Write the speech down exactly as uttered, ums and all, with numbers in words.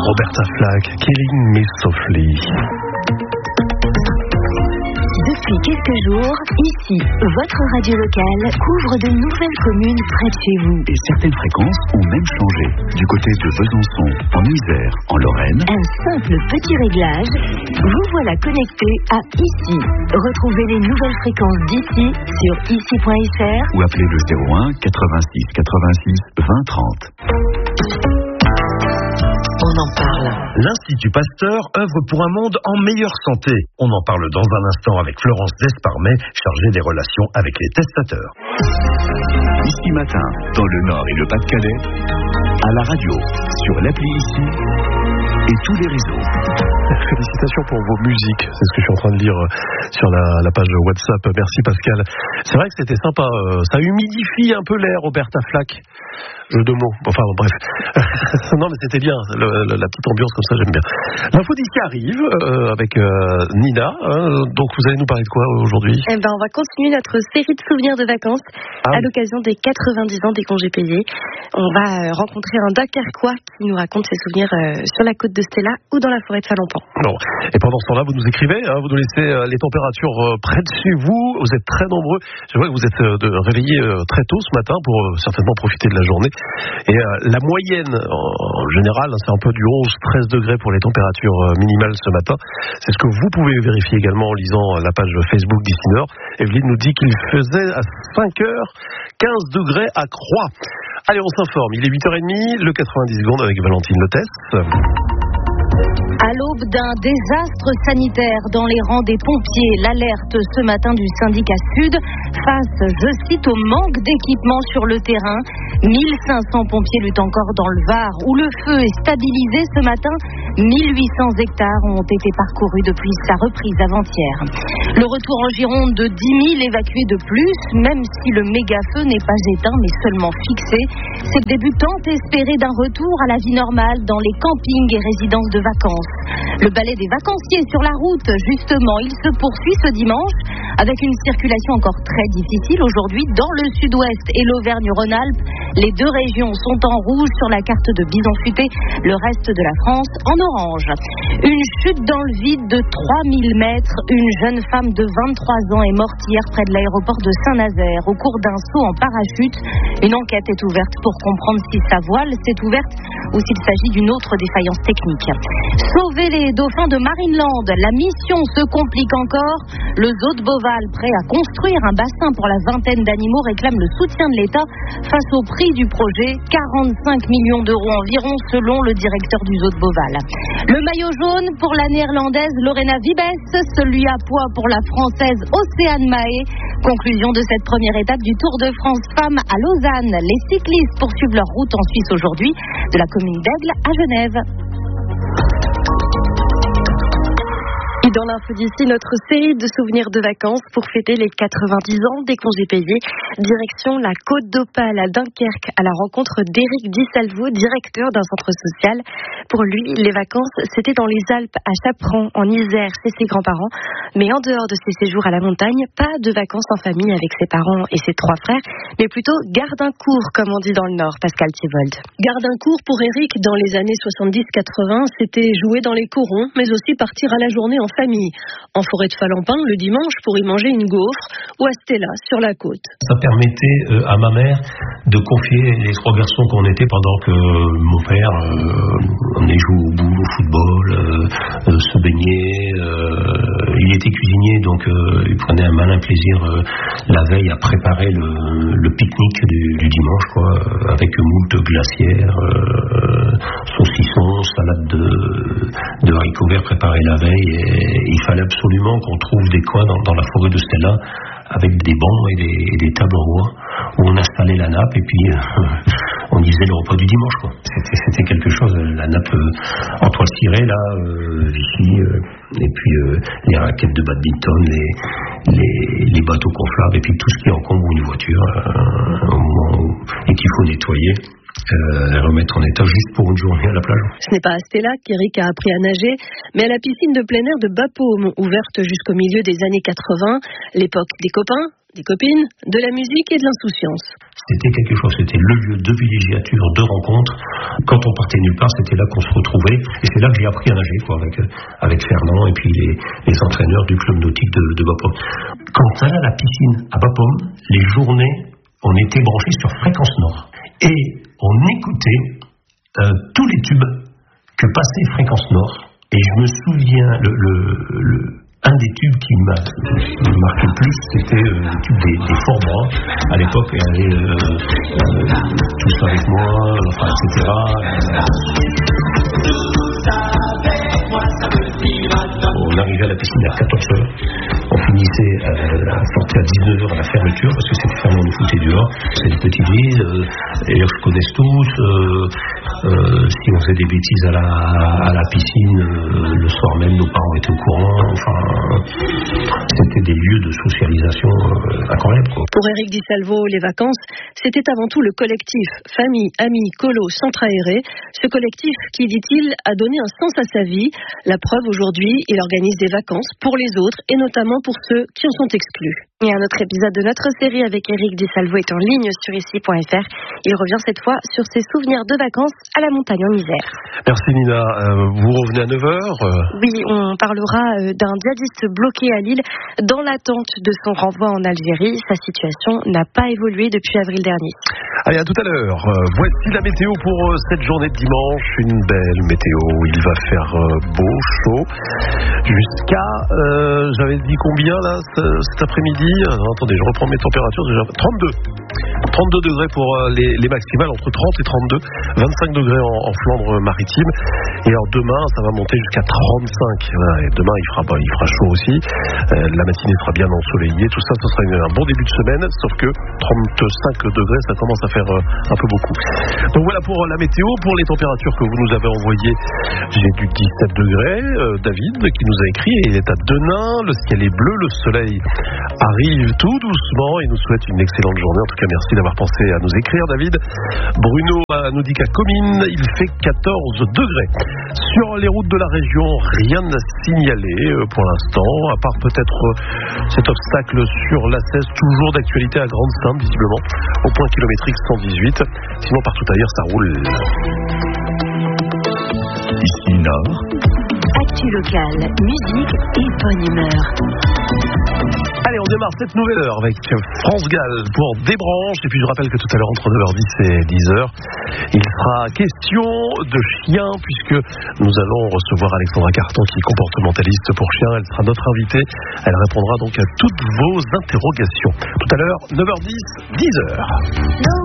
Roberta Flack, Killing Me Softly. Depuis quelques jours, ici, votre radio locale couvre de nouvelles communes près de chez vous. Et certaines fréquences ont même changé. Du côté de Besançon, en Isère, en Lorraine. Un simple petit réglage, vous voilà connecté à ici. Retrouvez les nouvelles fréquences d'ici sur ici point f r ou appelez le zéro un quatre-vingt-six quatre-vingt-six vingt trente. On en parle. L'Institut Pasteur œuvre pour un monde en meilleure santé. On en parle dans un instant avec Florence Desparmet, chargée des relations avec les testateurs. Ici Matin, dans le Nord et le Pas-de-Calais, à la radio, sur l'appli Ici et tous les réseaux. Félicitations pour vos musiques, c'est ce que je suis en train de lire sur la, la page WhatsApp. Merci Pascal. C'est vrai que c'était sympa, ça humidifie un peu l'air, Roberta Flack. Jeu de mots, enfin bref. Non mais c'était bien, le, le, la petite ambiance comme ça, j'aime bien. L'info d'ici arrive euh, avec euh, Nina, hein, donc vous allez nous parler de quoi aujourd'hui? Eh ben, on va continuer notre série de souvenirs de vacances ah, à l'occasion des quatre-vingt-dix ans des congés payés. On va euh, rencontrer un Dunkerquois qui nous raconte ses souvenirs euh, sur la côte de Stella ou dans la forêt de Falampan. Bon. Et pendant ce temps-là, vous nous écrivez, hein, vous nous laissez euh, les températures euh, près de chez vous, vous êtes très nombreux. Je vois que vous êtes euh, de, réveillés euh, très tôt ce matin pour euh, certainement profiter de la journée. Et euh, la moyenne, en général, c'est un peu du onze à treize degrés pour les températures euh, minimales ce matin. C'est ce que vous pouvez vérifier également en lisant la page Facebook d'Ici Nord. Evelyne nous dit qu'il faisait à cinq heures quinze degrés à Croix. Allez, on s'informe. Il est huit heures trente, le quatre-vingt-dix secondes avec Valentine Lotès. À l'aube d'un désastre sanitaire dans les rangs des pompiers, l'alerte ce matin du syndicat Sud face, je cite, au manque d'équipement sur le terrain. mille cinq cents pompiers luttent encore dans le Var où le feu est stabilisé ce matin. mille huit cents hectares ont été parcourus depuis sa reprise avant-hier. Le retour en Gironde de dix mille évacués de plus, même si le méga-feu n'est pas éteint mais seulement fixé. C'est le début tant espéré d'un retour à la vie normale dans les campings et résidences de vacances. Le balai des vacanciers sur la route, justement, il se poursuit ce dimanche avec une circulation encore très difficile aujourd'hui dans le sud-ouest et l'Auvergne-Rhône-Alpes. Les deux régions sont en rouge sur la carte de Bison Futé, le reste de la France en orange. Une chute dans le vide de trois mille mètres. Une jeune femme de vingt-trois ans est morte hier près de l'aéroport de Saint-Nazaire au cours d'un saut en parachute. Une enquête est ouverte pour comprendre si sa voile s'est ouverte ou s'il s'agit d'une autre défaillance technique. Sauver les dauphins de Marineland, la mission se complique encore. Le zoo de Beauval, prêt à construire un bassin pour la vingtaine d'animaux, réclame le soutien de l'État face au prix du projet, quarante-cinq millions d'euros environ selon le directeur du zoo de Beauval. Le maillot jaune pour la néerlandaise Lorena Wiebes, celui à poids pour la française Océane Mahé. Conclusion de cette première étape du Tour de France Femmes à Lausanne. Les cyclistes poursuivent leur route en Suisse aujourd'hui, de la commune d'Aigle à Genève. Et dans l'info d'ici, notre série de souvenirs de vacances pour fêter les quatre-vingt-dix ans des congés payés. Direction la Côte d'Opale à Dunkerque à la rencontre d'Éric Dissalvo, directeur d'un centre social. Pour lui, les vacances, c'était dans les Alpes, à Chaperon, en Isère, chez ses grands-parents. Mais en dehors de ses séjours à la montagne, pas de vacances en famille avec ses parents et ses trois frères, mais plutôt Gardincourt, comme on dit dans le Nord, Pascal Thivold. Gardincourt, pour Éric, dans les années soixante-dix quatre-vingts, c'était jouer dans les corons, mais aussi partir à la journée en famille. En forêt de Falampan, le dimanche, pour y manger une gaufre, ou à Stella, sur la côte. Ça permettait euh, à ma mère de confier les trois garçons qu'on était pendant que euh, mon père euh, on est joué au boule, au football, euh, euh, se baignait. Euh, il était cuisinier, donc euh, il prenait un malin plaisir euh, la veille à préparer le, le pique-nique du, du dimanche, quoi, avec moult glacières, euh, saucissons, salade de, de haricots verts préparés la veille. Et, et il fallait absolument qu'on trouve des coins dans, dans la forêt de Stella avec des bancs et des, et des tables en bois où on installait la nappe et puis euh, on disait le repas du dimanche, quoi. C'était, c'était quelque chose, la nappe euh, en toile cirée là, euh, ici, euh, et puis euh, les raquettes de badminton, les, les, les bateaux gonflables et puis tout ce qui encombre une voiture euh, au moment où, et qu'il faut nettoyer. Euh, remettre en état juste pour une journée à la plage. Ce n'est pas à Stella qu'Éric a appris à nager, mais à la piscine de plein air de Bapaume, ouverte jusqu'au milieu des années quatre-vingts, l'époque des copains, des copines, de la musique et de l'insouciance. C'était quelque chose, c'était le lieu de villégiature, de rencontre. Quand on partait nulle part, c'était là qu'on se retrouvait. Et c'est là que j'ai appris à nager, quoi, avec, avec Fernand et puis les, les entraîneurs du club nautique de, de Bapaume. Quand on allait à la piscine à Bapaume, les journées, on était branchés sur Fréquence Nord. Et on écoutait euh, tous les tubes que passait Fréquence Nord. Et je me souviens, le, le, le, un des tubes qui m'a marqué le plus, c'était euh, le tube des, des Fort Bras. À l'époque, il y avait euh, euh, Tous avec moi, enfin, et cetera. On arrivait à la piscine à quatorze heures. On finissait euh, à sortir à dix-neuf heures à la fermeture, parce que c'était fermé, on nous foutait dehors. C'est une petite ville, euh, et ils se connaissent tous. Euh, euh, si on faisait des bêtises à la, à la piscine, euh, le soir même, nos parents étaient au courant. Enfin, c'était des lieux de socialisation euh, incroyables, quoi. Pour Éric Di Salvo, les vacances, c'était avant tout le collectif, famille, amis, colo, centre aéré. Ce collectif qui, dit-il, a donné un sens à sa vie. La preuve, aujourd'hui, il organise des vacances pour les autres et notamment pour ceux qui en sont exclus. Et un autre épisode de notre série avec Éric Di Salvo est en ligne sur ici point f r. Il revient cette fois sur ses souvenirs de vacances à la montagne en Isère. Merci Nina. Euh, vous revenez à neuf heures euh... Oui, on parlera d'un djihadiste bloqué à Lille dans l'attente de son renvoi en Algérie. Sa situation n'a pas évolué depuis avril dernier. Allez, à tout à l'heure. Euh, voici la météo pour euh, cette journée de dimanche. Une belle météo. Il va faire euh, beau, chaud. Jusqu'à, euh, j'avais dit combien là cet après-midi? Alors, attendez, je reprends mes températures déjà. trente-deux. trente-deux degrés pour euh, les, les maximales, entre trente et trente-deux. vingt-cinq degrés en, en Flandre maritime. Et alors demain, ça va monter jusqu'à trente-cinq. Voilà, et demain, il fera, bah, il fera chaud aussi. Euh, la matinée sera bien ensoleillée. Tout ça, ce sera une, un bon début de semaine. Sauf que trente-cinq degrés, ça commence à faire euh, un peu beaucoup. Donc voilà pour la météo. Pour les températures que vous nous avez envoyées, j'ai du dix-sept degrés. Euh, David qui nous a écrit, il est à Denain. Le ciel est bleu, le soleil arrive tout doucement. Il nous souhaite une excellente journée. En tout cas, merci d'avoir pensé à nous écrire, David. Bruno nous dit qu'à Comines, il fait quatorze degrés. Sur les routes de la région, rien à signaler pour l'instant, à part peut-être cet obstacle sur l'A seize, toujours d'actualité à Grande-Synthe, visiblement, au point kilométrique cent dix-huit. Sinon, partout ailleurs, ça roule. Ici Nord. Actu locale, musique et bonne humeur. Allez, on démarre cette nouvelle heure avec France Gall pour Des branches. Et puis je rappelle que tout à l'heure, entre neuf heures dix et dix heures, il sera question de chiens, puisque nous allons recevoir Alexandra Carton, qui est comportementaliste pour chiens. Elle sera notre invitée. Elle répondra donc à toutes vos interrogations. Tout à l'heure, neuf heures dix, dix heures.